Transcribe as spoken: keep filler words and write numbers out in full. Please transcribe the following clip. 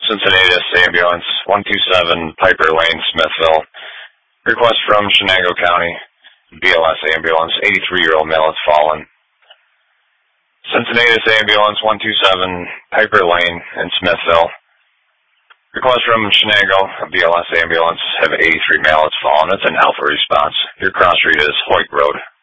Cincinnatus Ambulance, one two seven Piper Lane, Smithville. Request from Chenango County, B L S Ambulance, eighty-three-year-old male has fallen. Cincinnatus Ambulance, one two seven Piper Lane in Smithville. Request from Chenango, B L S Ambulance, have eighty-three male has fallen. It's an alpha response. Your cross read is Hoyt Road.